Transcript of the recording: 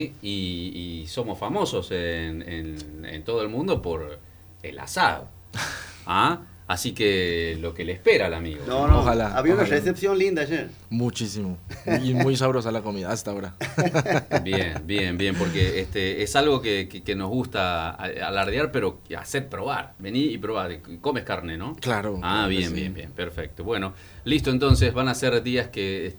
y somos famosos en todo el mundo por el asado. ¿Ah? Así que lo que le espera al amigo. No, no, Ojalá, había una ojalá. recepción linda ayer. Muchísimo. Y muy sabrosa la comida hasta ahora. Bien, bien, bien, porque es algo que nos gusta alardear, pero hacer probar. Vení y probá. Comes carne, ¿no? Claro. Ah, claro que bien, sí. bien, bien, perfecto. Bueno, listo, entonces van a ser días que